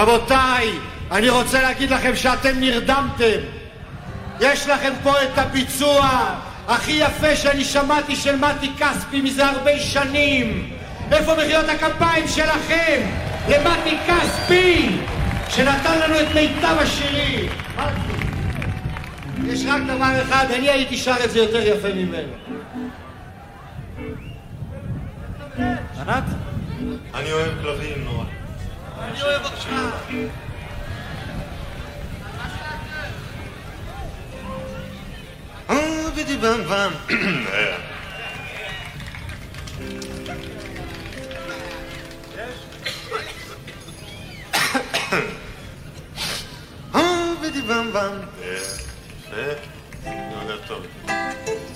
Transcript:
רבותיי, אני רוצה להגיד לכם שאתם נרדמתם. יש לכם פה את הביצוע הכי יפה שאני שמעתי של מתי כספי מזה הרבה שנים. איפה מחיאות הכפיים שלכם למתי כספי שנתן לנו את מיטב השירים? יש רק דבר אחד, אני הייתי שר את זה יותר יפה ממנו. ענת? אני אוהב כלבים נורא. אני אוהב אותך. בידי בם בם. בידי בם בם. יפה. זה הולך טוב.